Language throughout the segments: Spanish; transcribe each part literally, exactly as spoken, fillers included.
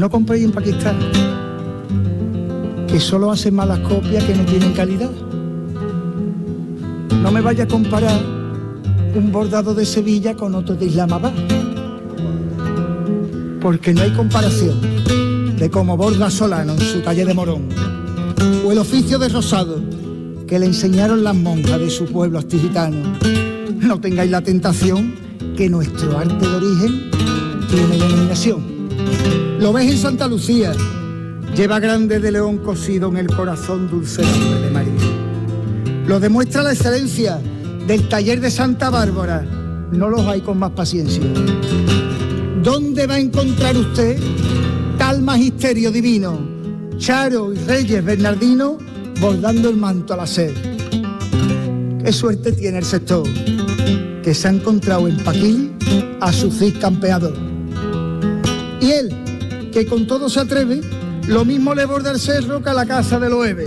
no compréis en Pakistán, que solo hacen malas copias que no tienen calidad. No me vaya a comparar un bordado de Sevilla con otro de Islamabad, porque no hay comparación de cómo borda Solano en su taller de Morón, o el oficio de rosado que le enseñaron las monjas de su pueblo astigitano. No tengáis la tentación que nuestro arte de origen tiene denominación. Lo ves en Santa Lucía, lleva grande de león cosido en el corazón dulce nombre de María. Lo demuestra la excelencia del taller de Santa Bárbara, no los hay con más paciencia. ¿Dónde va a encontrar usted tal magisterio divino? Charo y Reyes Bernardino bordando el manto al hacer. Qué suerte tiene el sector, que se ha encontrado en Paquil a su Cid campeador. Y él, que con todo se atreve, lo mismo le borda el cerro que a la casa de Loewe.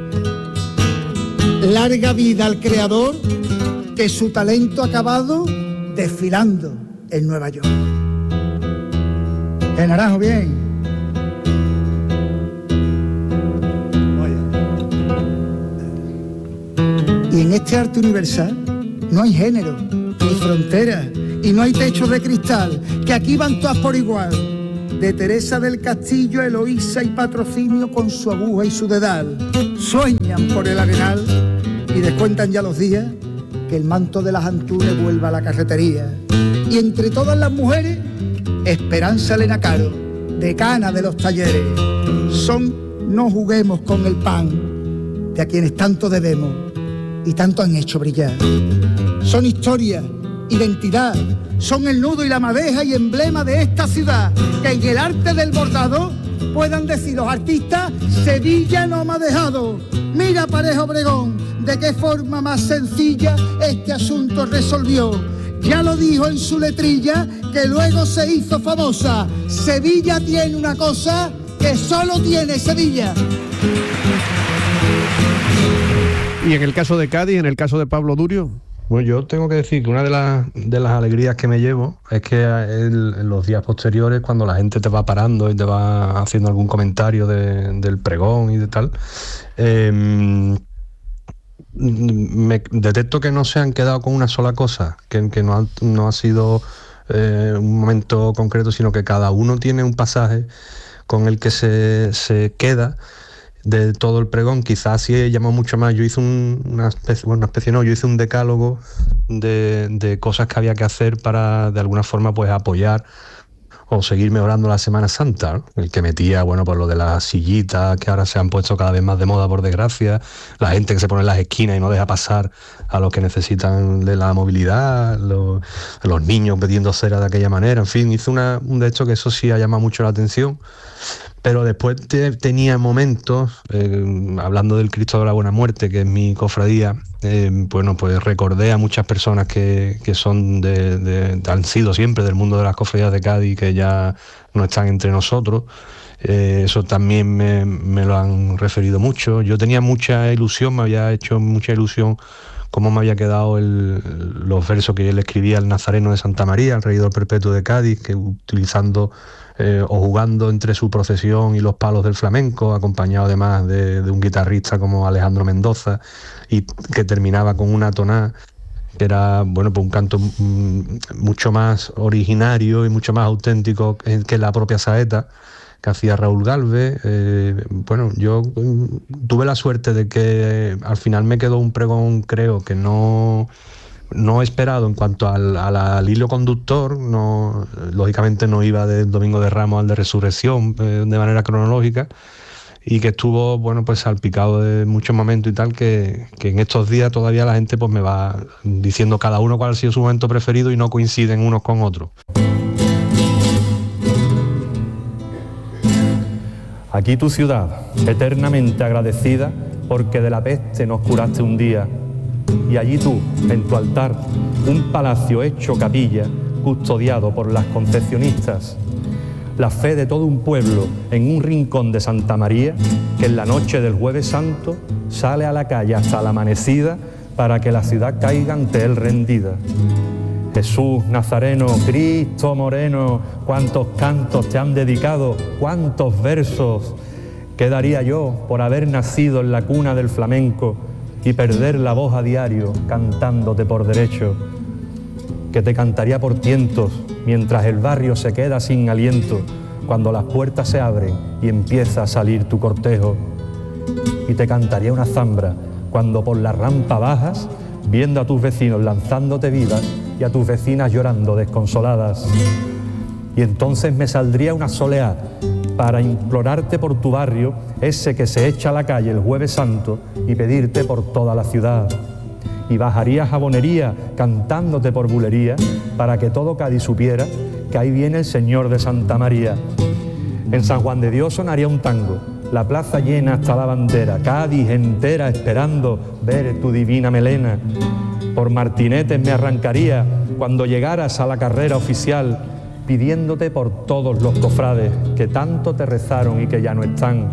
Larga vida al creador, que su talento ha acabado desfilando en Nueva York. El Naranjo, bien. Y en este arte universal no hay género, ni fronteras, y no hay techos de cristal, que aquí van todas por igual. De Teresa del Castillo, Eloísa y Patrocinio con su aguja y su dedal. Sueñan por el arenal y descuentan ya los días que el manto de las Antunes vuelva a la carretería. Y entre todas las mujeres, Esperanza Elena Caro, decana de los talleres. Son No juguemos con el pan, de a quienes tanto debemos y tanto han hecho brillar. Son historia, identidad, son el nudo y la madeja y emblema de esta ciudad, que en el arte del bordado puedan decir los artistas: Sevilla no me ha dejado. Mira Parejo Obregón, de qué forma más sencilla este asunto resolvió. Ya lo dijo en su letrilla, que luego se hizo famosa: Sevilla tiene una cosa que solo tiene Sevilla. Y en el caso de Cádiz, en el caso de Pablo Durio. Bueno, yo tengo que decir que una de las, de las alegrías que me llevo es que el, en los días posteriores, cuando la gente te va parando y te va haciendo algún comentario de, del pregón y de tal, eh, me detecto que no se han quedado con una sola cosa, que, que no, ha, no ha sido eh, un momento concreto, sino que cada uno tiene un pasaje con el que se, se queda de todo el pregón. Quizás sí llamó mucho más. Yo hice un, una especie, bueno, una especie no, yo hice un decálogo de, de cosas que había que hacer para de alguna forma pues apoyar o seguir mejorando la Semana Santa, ¿no? El que metía, bueno, pues lo de las sillitas que ahora se han puesto cada vez más de moda, por desgracia, la gente que se pone en las esquinas y no deja pasar a los que necesitan de la movilidad, los, los niños pidiendo cera de aquella manera, en fin, hice una, un de hecho que eso sí ha llamado mucho la atención. Pero después te, tenía momentos, eh, hablando del Cristo de la Buena Muerte, que es mi cofradía, eh, bueno, pues recordé a muchas personas que, que son de, de, han sido siempre del mundo de las cofradías de Cádiz, que ya no están entre nosotros. Eh, eso también me, me lo han referido mucho. Yo tenía mucha ilusión, me había hecho mucha ilusión cómo me había quedado el, los versos que él escribía al Nazareno de Santa María, el regidor perpetuo de Cádiz, que utilizando eh, o jugando entre su procesión y los palos del flamenco, acompañado además de, de un guitarrista como Alejandro Mendoza, y que terminaba con una tonada que era, bueno, pues un canto m- mucho más originario y mucho más auténtico que, que la propia saeta que hacía Raúl Galvez. Eh, bueno, yo eh, tuve la suerte de que eh, al final me quedó un pregón, creo que no, no esperado en cuanto al, al, al hilo conductor. No, lógicamente no iba del Domingo de Ramos al de Resurrección eh, de manera cronológica, y que estuvo, bueno, pues salpicado de muchos momentos y tal, que, que en estos días todavía la gente pues me va diciendo cada uno cuál ha sido su momento preferido y no coinciden unos con otros. Aquí tu ciudad, eternamente agradecida, porque de la peste nos curaste un día. Y allí tú, en tu altar, un palacio hecho capilla, custodiado por las concepcionistas. La fe de todo un pueblo en un rincón de Santa María, que en la noche del Jueves Santo sale a la calle hasta la amanecida para que la ciudad caiga ante él rendida. Jesús Nazareno, Cristo Moreno, cuántos cantos te han dedicado, cuántos versos. ¿Qué daría yo por haber nacido en la cuna del flamenco y perder la voz a diario cantándote por derecho? Que te cantaría por tientos mientras el barrio se queda sin aliento, cuando las puertas se abren y empieza a salir tu cortejo. Y te cantaría una zambra cuando por la rampa bajas, viendo a tus vecinos lanzándote vivas y a tus vecinas llorando desconsoladas. Y entonces me saldría una soleá para implorarte por tu barrio, ese que se echa a la calle el Jueves Santo, y pedirte por toda la ciudad. Y bajaría jabonería cantándote por bulería, para que todo Cádiz supiera que ahí viene el Señor de Santa María. En San Juan de Dios sonaría un tango, la plaza llena hasta la bandera, Cádiz entera esperando ver tu divina melena. Por martinetes me arrancaría cuando llegaras a la carrera oficial, pidiéndote por todos los cofrades que tanto te rezaron y que ya no están.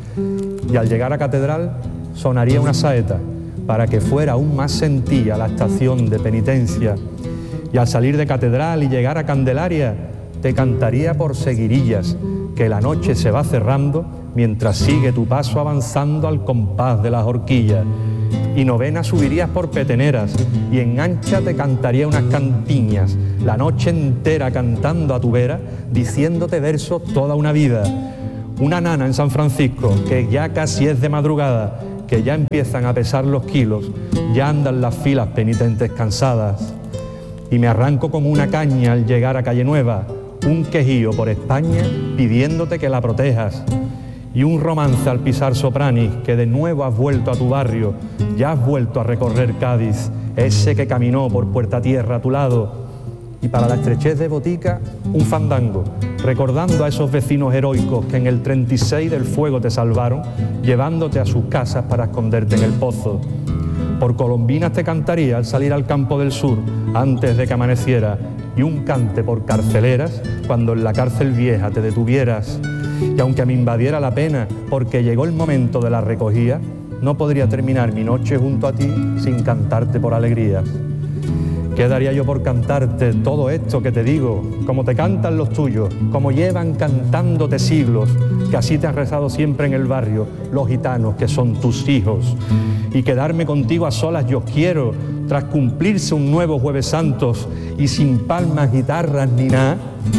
Y al llegar a catedral sonaría una saeta para que fuera aún más sentía la estación de penitencia. Y al salir de catedral y llegar a Candelaria, te cantaría por seguirillas, que la noche se va cerrando mientras sigue tu paso avanzando al compás de las horquillas. Y novena subirías por peteneras y en ancha te cantaría unas cantiñas, la noche entera cantando a tu vera, diciéndote versos toda una vida. Una nana en San Francisco, que ya casi es de madrugada, que ya empiezan a pesar los kilos, ya andan las filas penitentes cansadas. Y me arranco como una caña al llegar a Calle Nueva, un quejío por España pidiéndote que la protejas. Y un romance al pisar Sopranis, que de nuevo has vuelto a tu barrio, ya has vuelto a recorrer Cádiz, ese que caminó por Puerta Tierra a tu lado. Y para la estrechez de Botica, un fandango, recordando a esos vecinos heroicos que en el treinta y seis del fuego te salvaron, llevándote a sus casas para esconderte en el pozo. Por Colombinas te cantaría al salir al campo del sur, antes de que amaneciera, y un cante por Carceleras, cuando en la cárcel vieja te detuvieras. Y aunque me invadiera la pena porque llegó el momento de la recogida, no podría terminar mi noche junto a ti sin cantarte por alegrías. ¿Qué daría yo por cantarte todo esto que te digo, como te cantan los tuyos, como llevan cantándote siglos, que así te han rezado siempre en el barrio los gitanos que son tus hijos? Y quedarme contigo a solas yo quiero, tras cumplirse un nuevo Jueves Santos y sin palmas, guitarras ni nada.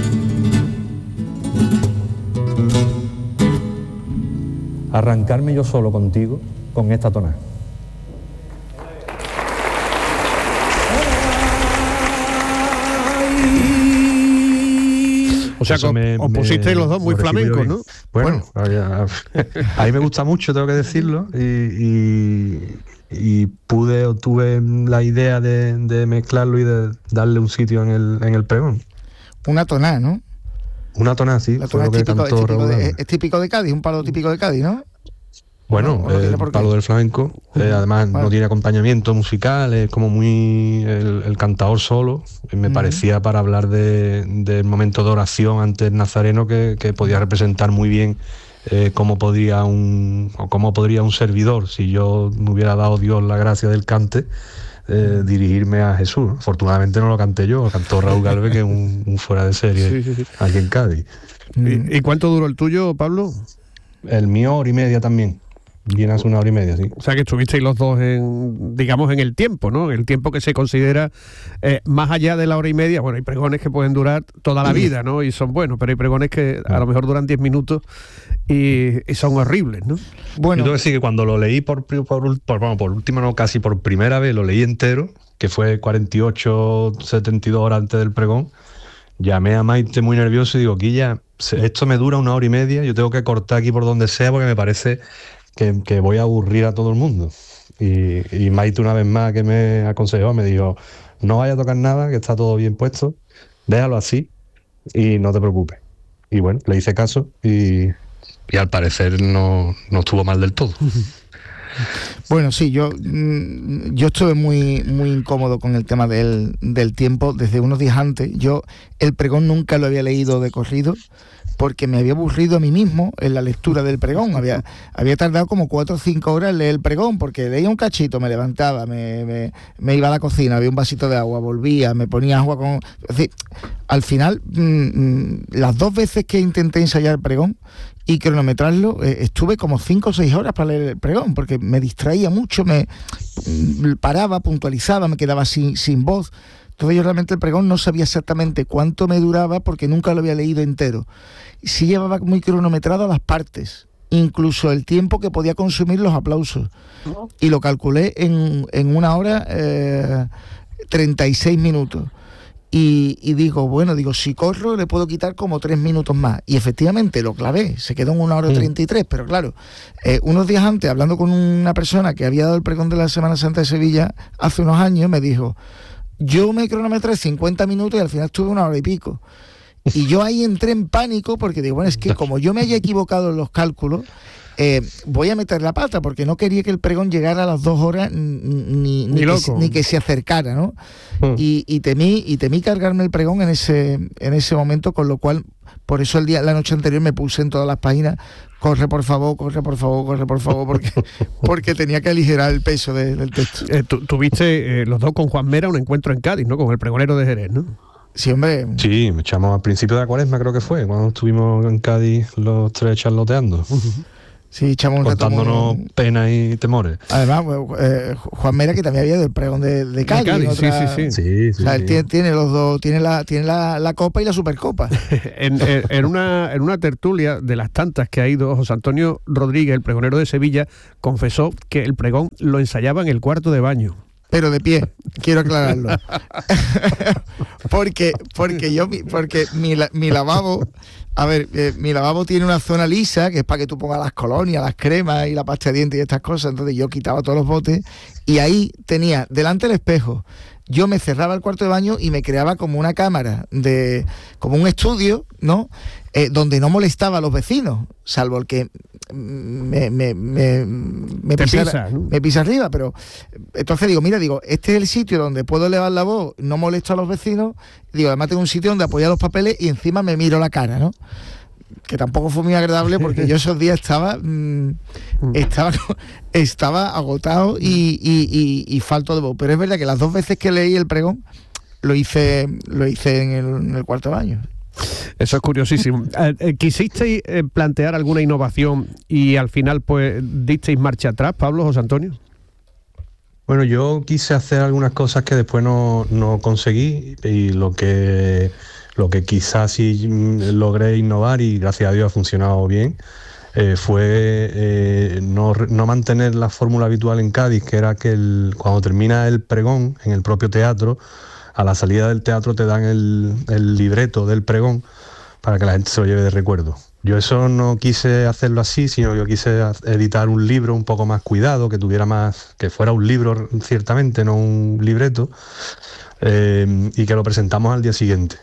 Arrancarme yo solo contigo con esta tonada. O sea, que me, os pusisteis los dos muy flamencos, ¿no? Bueno, bueno. A mí me gusta mucho, tengo que decirlo, y, y, y pude o tuve la idea de, de mezclarlo y de darle un sitio en el, en el pregón. Una tonada, ¿no? Una tonada, sí. La tonada es típico, es, típico de, es típico de Cádiz, un palo típico de Cádiz, ¿no? Bueno, no, no el palo del flamenco, eh, además vale. No tiene acompañamiento musical, es como muy el, el cantador solo. Me uh-huh. parecía para hablar de, del momento de oración ante el Nazareno que, que podía representar muy bien eh, cómo podría un o cómo podría un servidor, si yo me hubiera dado Dios la gracia del cante, eh, dirigirme a Jesús. Afortunadamente no lo canté yo, lo cantó Raúl Galvez, que es un, un fuera de serie sí, sí, sí. aquí en Cádiz. ¿Y, ¿Y cuánto duró el tuyo, Pablo? El mío, hora y media también. Bien hace una hora y media, sí. O sea que estuvisteis los dos en, digamos, en el tiempo, ¿no? El tiempo que se considera eh, más allá de la hora y media. Bueno, hay pregones que pueden durar toda la vida, ¿no? Y son buenos, pero hay pregones que a lo mejor duran diez minutos y, y son horribles, ¿no? Bueno, yo tengo que decir que cuando lo leí por, por, por, por, bueno, por última, no, casi por primera vez, lo leí entero, que fue cuarenta y ocho, setenta y dos horas antes del pregón, llamé a Maite muy nervioso y digo, Quilla, esto me dura una hora y media, yo tengo que cortar aquí por donde sea porque me parece que, que voy a aburrir a todo el mundo. Y, y Maite una vez más que me aconsejó, me dijo, no vaya a tocar nada, que está todo bien puesto, déjalo así y no te preocupes. Y bueno, le hice caso y, y al parecer no, no estuvo mal del todo. Bueno, sí, yo yo estuve muy muy incómodo con el tema del, del tiempo desde unos días antes. Yo el pregón nunca lo había leído de corrido, porque me había aburrido a mí mismo en la lectura del pregón. Había, había tardado como cuatro o cinco horas en leer el pregón, porque leía un cachito, me levantaba, me, me, me iba a la cocina, había un vasito de agua, volvía, me ponía agua con... Es decir, al final, mmm, las dos veces que intenté ensayar el pregón y cronometrarlo, eh, estuve como cinco o seis horas para leer el pregón, porque me distraía mucho, me mm, paraba, puntualizaba, me quedaba sin, sin voz. Entonces yo realmente el pregón no sabía exactamente cuánto me duraba, porque nunca lo había leído entero. Sí llevaba muy cronometrado las partes, incluso el tiempo que podía consumir los aplausos. Y lo calculé en, en una hora eh, treinta y seis minutos. Y, y digo, bueno, digo, si corro le puedo quitar como tres minutos más. Y efectivamente lo clavé, se quedó en una hora treinta y tres, pero claro, eh, unos días antes, hablando con una persona que había dado el pregón de la Semana Santa de Sevilla hace unos años, me dijo... Yo me cronometré cincuenta minutos y al final estuve una hora y pico. Y yo ahí entré en pánico porque digo, bueno, es que como yo me haya equivocado en los cálculos, eh, voy a meter la pata, porque no quería que el pregón llegara a las dos horas ni, ni, ni, que, ni que se acercara, ¿no? Mm. Y, y temí y temí cargarme el pregón en ese, en ese momento, con lo cual, por eso el día, la noche anterior me puse en todas las páginas, corre por favor, corre por favor, corre por favor, porque, porque tenía que aligerar el peso de, del texto. Eh, tu, tuviste eh, los dos con Juan Mera un encuentro en Cádiz, ¿no? Con el pregonero de Jerez, ¿no? Sí, hombre. Sí, me echamos al principio de la cuaresma, creo que fue, cuando estuvimos en Cádiz los tres charloteando. Uh-huh. Sí, echamos un contándonos muy... penas y temores. Además, eh, Juan Mera, que también había del pregón de, de Cádiz. De Cádiz otra... sí, sí, sí. sí, sí o sea, sí. él tiene, tiene los dos, tiene la, tiene la, la copa y la supercopa. en, en, en, una, en una tertulia de las tantas que ha ido, José Antonio Rodríguez, el pregonero de Sevilla, confesó que el pregón lo ensayaba en el cuarto de baño. Pero de pie, quiero aclararlo. porque porque yo porque mi, mi lavabo, a ver, eh, mi lavabo tiene una zona lisa, que es para que tú pongas las colonias, las cremas y la pasta de dientes y estas cosas. Entonces yo quitaba todos los botes y ahí tenía delante el espejo. Yo me cerraba el cuarto de baño y me creaba como una cámara, de como un estudio, ¿no? Eh, donde no molestaba a los vecinos, salvo el que me, me, me, me, pisara, pisa, ¿no? me pisa arriba. Pero entonces digo, mira, digo, este es el sitio donde puedo elevar la voz, no molesto a los vecinos. Digo, además tengo un sitio donde apoyar los papeles y encima me miro la cara, ¿no? Que tampoco fue muy agradable, porque yo esos días estaba mmm, estaba estaba agotado y, y, y, y falto de voz. Pero es verdad que las dos veces que leí el pregón lo hice lo hice en el, en el cuarto baño. Eso es curiosísimo. ¿Quisisteis plantear alguna innovación y al final pues disteis marcha atrás, Pablo, José Antonio? Bueno, yo quise hacer algunas cosas que después no, no conseguí, y lo que lo que quizás sí logré innovar, y gracias a Dios ha funcionado bien, eh, fue eh, no, no mantener la fórmula habitual en Cádiz, que era que el, cuando termina el pregón en el propio teatro, a la salida del teatro te dan el, el libreto del pregón para que la gente se lo lleve de recuerdo. Yo eso no quise hacerlo así, sino yo quise editar un libro un poco más cuidado, que tuviera más, que fuera un libro ciertamente, no un libreto, eh, y que lo presentamos al día siguiente.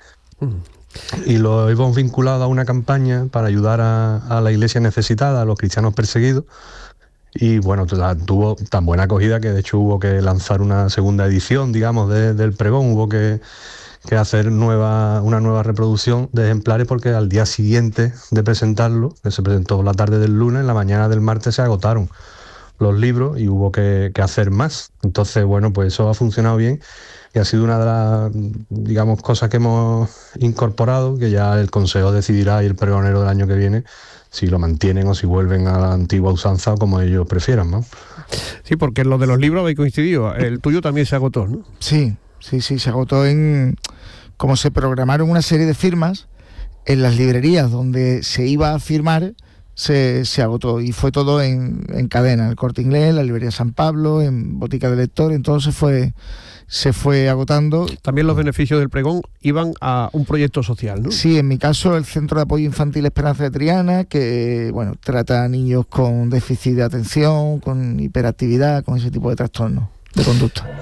Y lo hemos vinculado a una campaña para ayudar a, a la iglesia necesitada, a los cristianos perseguidos. Y bueno, tuvo tan buena acogida que de hecho hubo que lanzar una segunda edición, digamos, de, del pregón. Hubo que, que hacer nueva, una nueva reproducción de ejemplares, porque al día siguiente de presentarlo, que se presentó la tarde del lunes, en la mañana del martes se agotaron los libros y hubo que, que hacer más. Entonces, bueno, pues eso ha funcionado bien y ha sido una de las, digamos, cosas que hemos incorporado, que ya el Consejo decidirá, y el pregonero del año que viene, si lo mantienen o si vuelven a la antigua usanza, como ellos prefieran, ¿no? Sí, porque en lo de los libros habéis coincidido. El tuyo también se agotó, ¿no? Sí, sí, sí, se agotó en... Como se programaron una serie de firmas, en las librerías donde se iba a firmar, se, se agotó. Y fue todo en, en cadena. El Corte Inglés, en la librería San Pablo, en Botica del Lector. Entonces fue... se fue agotando. También los beneficios del pregón iban a un proyecto social, ¿no? Sí, en mi caso el Centro de Apoyo Infantil Esperanza de Triana, que bueno, trata a niños con déficit de atención, con hiperactividad, con ese tipo de trastornos de conducta.